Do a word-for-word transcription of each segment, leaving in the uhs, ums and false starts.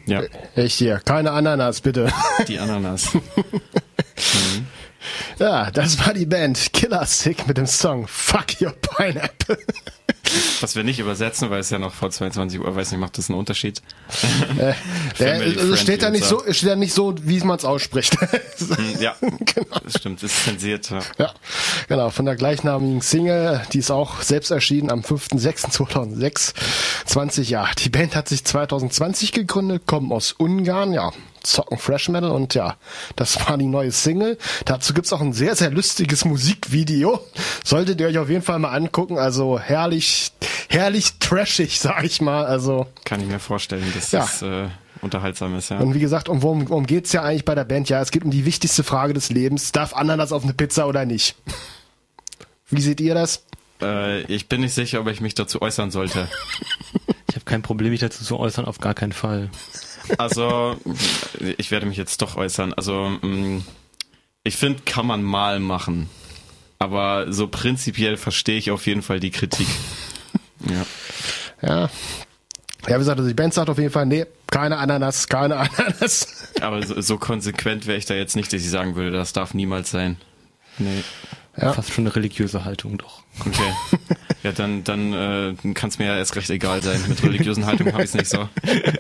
Ja. Echt hier, keine Ananas, bitte. Die Ananas. mhm. Ja, das war die Band Killer Sick mit dem Song Fuck Your Pineapple. Was wir nicht übersetzen, weil es ja noch vor zweiundzwanzig Uhr, weiß nicht, macht das einen Unterschied? Äh, der, also steht da nicht so, steht da nicht so, wie man es ausspricht. Ja, genau. Das stimmt, ist zensiert. Ja. ja, genau, von der gleichnamigen Single, die ist auch selbst erschienen am fünfter sechster zweitausendsechsundzwanzig. Ja, die Band hat sich zweitausendzwanzig gegründet, kommen aus Ungarn, ja, zocken Thrash Metal und ja, das war die neue Single. Dazu gibt's auch ein sehr, sehr lustiges Musikvideo. Solltet ihr euch auf jeden Fall mal angucken. Also herrlich, herrlich trashig, sag ich mal. Also kann ich mir vorstellen, dass ja. das äh, unterhaltsam ist, ja. Und wie gesagt, um worum, worum geht's ja eigentlich bei der Band? Ja, es geht um die wichtigste Frage des Lebens. Darf Ananas auf eine Pizza oder nicht? Wie seht ihr das? Äh, ich bin nicht sicher, ob ich mich dazu äußern sollte. Ich habe kein Problem, mich dazu zu äußern, auf gar keinen Fall. Also, ich werde mich jetzt doch äußern. Also, ich finde, kann man mal machen. Aber so prinzipiell verstehe ich auf jeden Fall die Kritik. Ja. Ja. Ja, wie gesagt, also die Band sagt auf jeden Fall, nee, keine Ananas, keine Ananas. Aber so, so konsequent wäre ich da jetzt nicht, dass ich sagen würde, das darf niemals sein. Nee. Ja. Fast schon eine religiöse Haltung, doch. Okay. Ja, dann, dann äh, kann es mir ja erst recht egal sein. Mit religiösen Haltungen habe ich es nicht so.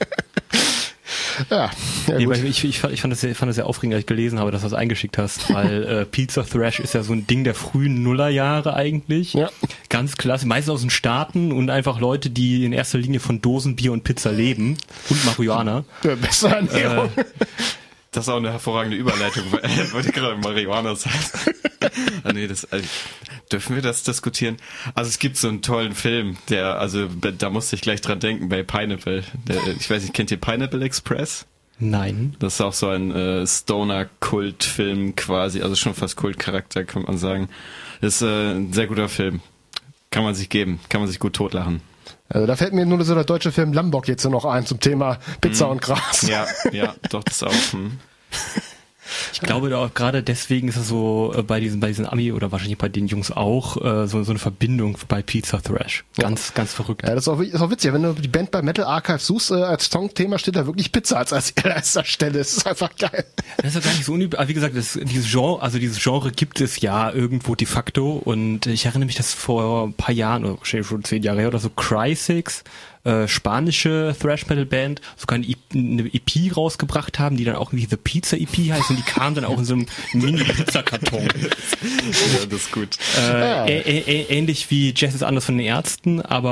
Ja, ja nee, gut. ich, ich, fand, ich fand das sehr, fand das sehr aufregend, als ich gelesen habe, dass du das eingeschickt hast, weil äh, Pizza Thrash ist ja so ein Ding der frühen Nullerjahre eigentlich. Ja. Ganz klasse, meistens aus den Staaten und einfach Leute, die in erster Linie von Dosenbier und Pizza leben und Marihuana. Ja, bessere Ernährung. Äh, das ist auch eine hervorragende Überleitung, weil ich wollte gerade Marihuana sagen. Ah, nee, das, also, dürfen wir das diskutieren? Also es gibt so einen tollen Film, der, also da musste ich gleich dran denken, bei Pineapple. Der, ich weiß nicht, kennt ihr Pineapple Express? Nein. Das ist auch so ein äh, Stoner-Kult-Film quasi, also schon fast Kultcharakter, kann man sagen. Das ist äh, ein sehr guter Film. Kann man sich geben, kann man sich gut totlachen. Also da fällt mir nur so der deutsche Film Lambok jetzt noch ein zum Thema Pizza mm. und Gras. Ja, ja, doch, das auch. Hm. Ich glaube, da auch gerade deswegen ist es so äh, bei diesen bei diesen Ami oder wahrscheinlich bei den Jungs auch äh, so so eine Verbindung bei Pizza Thrash. Ganz ja. ganz verrückt. Ja, das ist auch, ist auch witzig. Wenn du die Band bei Metal Archive suchst, äh, als Songthema steht da wirklich Pizza als als erster Stelle. Das ist einfach geil. Das ist ja gar nicht so unüblich. Aber wie gesagt, das, dieses Genre, also dieses Genre gibt es ja irgendwo de facto. Und ich erinnere mich, dass vor ein paar Jahren oder wahrscheinlich schon zehn Jahre her oder so Crysis, Äh, spanische Thrash-Metal-Band sogar eine, eine E P rausgebracht haben, die dann auch irgendwie The Pizza E P heißt und die kam dann auch in so einem Mini-Pizza-Karton. Ja, das ist gut. Äh, ja. ä- ä- ähnlich wie Jazz ist anders von den Ärzten, aber